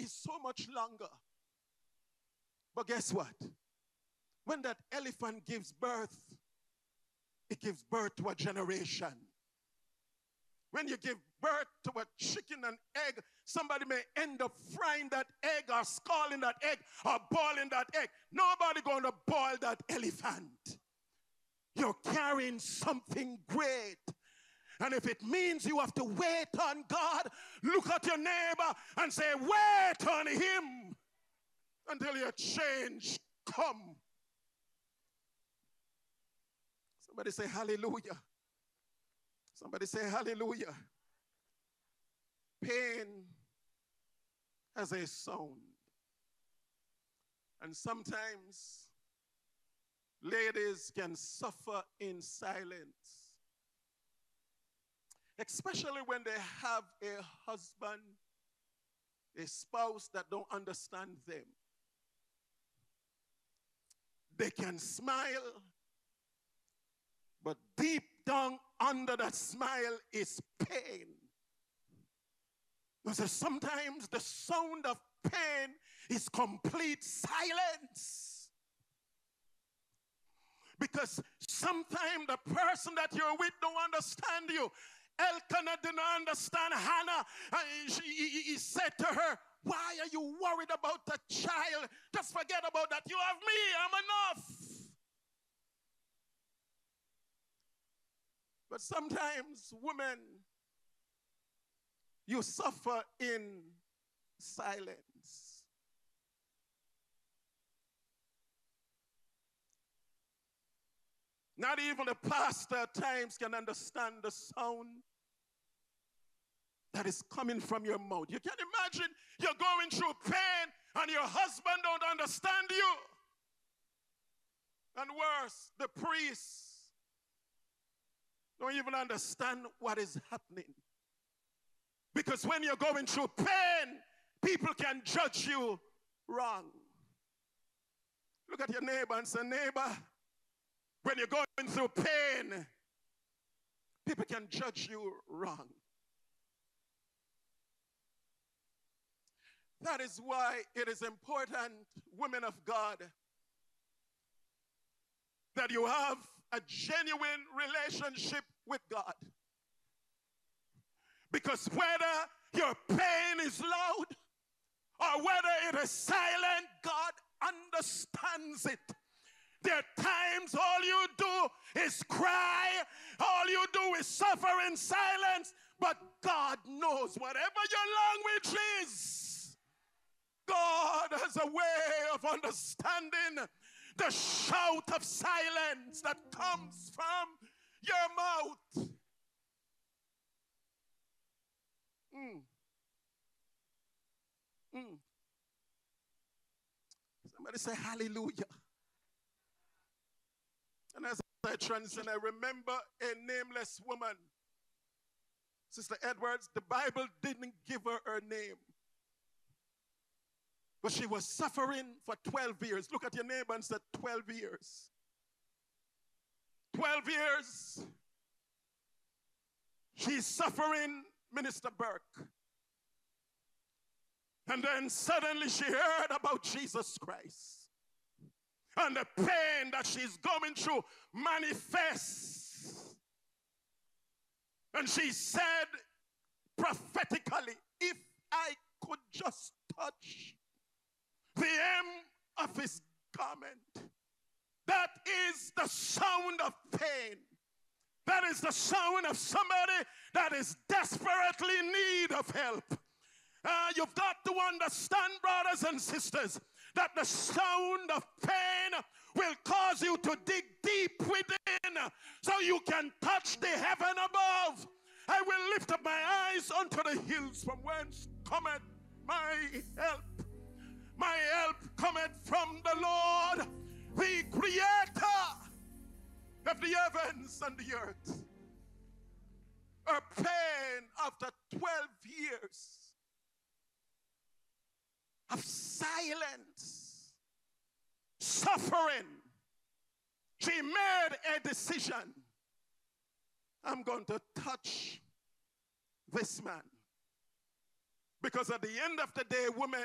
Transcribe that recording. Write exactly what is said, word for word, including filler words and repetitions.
is so much longer. But guess what? When that elephant gives birth, it gives birth to a generation. When you give birth to a chicken and egg, somebody may end up frying that egg or scalding that egg or boiling that egg. Nobody going to boil that elephant. You're carrying something great. And if it means you have to wait on God, look at your neighbor and say, wait on him until your change come. Somebody say hallelujah. Somebody say hallelujah. Pain has a sound. And sometimes ladies can suffer in silence, especially when they have a husband, a spouse that don't understand them. They can smile, but deep down under that smile is pain. Because sometimes the sound of pain is complete silence. Because sometimes the person that you're with don't understand you. Elkanah didn't understand Hannah. And she, he, he said to her, why are you worried about the child? Just forget about that. You have me, I'm enough. But sometimes women, you suffer in silence. Not even the pastor at times can understand the sound that is coming from your mouth. You can imagine you're going through pain and your husband don't understand you. And worse, the priests don't even understand what is happening. Because when you're going through pain, people can judge you wrong. Look at your neighbor and say, neighbor, when you're going through pain, people can judge you wrong. That is why it is important, women of God, that you have a genuine relationship with God. Because whether your pain is loud or whether it is silent, God understands it. There are times all you do is cry, all you do is suffer in silence, but God knows whatever your language is. God has a way of understanding the shout of silence that comes from your mouth. Mm. Mm. Somebody say hallelujah. And as I translate, I remember a nameless woman. Sister Edwards, the Bible didn't give her her name. But she was suffering for twelve years. Look at your neighbor and say twelve years. twelve years. She's suffering, Minister Burke. And then suddenly she heard about Jesus Christ. And the pain that she's going through manifests. And she said prophetically, if I could just touch the hem of his garment. That is the sound of pain. That is the sound of somebody that is desperately in need of help. Uh, you've got to understand, brothers and sisters, that the sound of pain will cause you to dig deep within so you can touch the heaven above. I will lift up my eyes unto the hills from whence cometh my help. My help cometh from the Lord, the creator of the heavens and the earth. Her pain after twelve years of silence, suffering, she made a decision. I'm going to touch this man. Because at the end of the day, women,